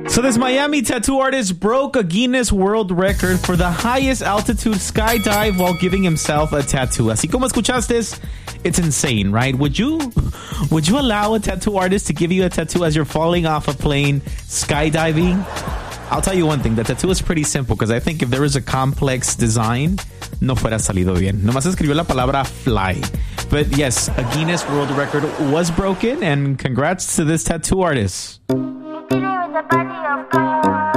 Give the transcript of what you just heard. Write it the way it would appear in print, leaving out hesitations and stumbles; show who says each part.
Speaker 1: So this Miami tattoo artist broke a Guinness World Record for the highest altitude skydive while giving himself a tattoo. Así como escuchaste, it's insane, right? Would you allow a tattoo artist to give you a tattoo as you're falling off a plane skydiving? I'll tell you one thing. The tattoo is pretty simple because I think if there was a complex design, no fuera salido bien. Nomás escribió la palabra fly. But yes, a Guinness World Record was broken, and congrats to this tattoo artist.
Speaker 2: The body of God.